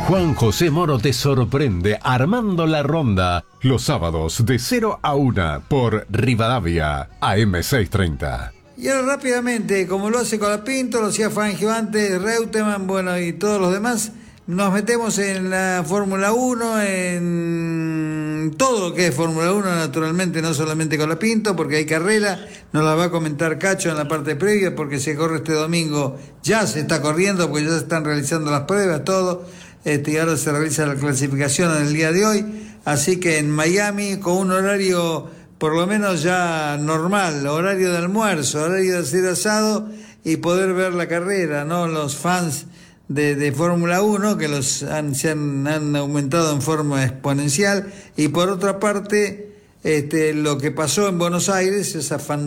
Juan José Moro te sorprende armando la ronda los sábados de 0 a 1 por Rivadavia AM630. Y ahora rápidamente, como lo hace Colapinto, lo hacía Fangio antes, Reutemann, bueno, y todos los demás, nos metemos en la Fórmula 1, en todo lo que es Fórmula 1, naturalmente, no solamente Colapinto, porque hay carrera, nos la va a comentar Cacho en la parte previa, porque se corre este domingo, ya se está corriendo, porque ya se están realizando las pruebas, todo, y ahora se realiza la clasificación en el día de hoy, así que en Miami, con un horario por lo menos ya normal, horario de almuerzo, horario de hacer asado y poder ver la carrera, ¿no? Los fans de Fórmula 1 que se han aumentado en forma exponencial, y por otra parte lo que pasó en Buenos Aires, esa